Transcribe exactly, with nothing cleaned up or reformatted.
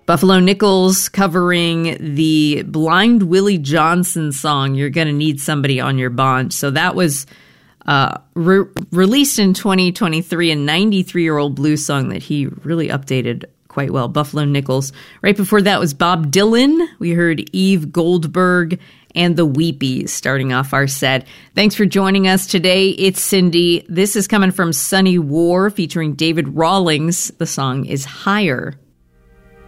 Buffalo Nichols covering the Blind Willie Johnson song, You're Gonna Need Somebody on Your Bond. So that was uh, re- released in twenty twenty-three, a ninety-three-year-old blues song that he really updated quite well. Buffalo Nichols. Right before that was Bob Dylan. We heard Eve Goldberg and the Weepies starting off our set. Thanks for joining us today. It's Cindy. This is coming from Sunny War featuring David Rawlings. The song is Higher.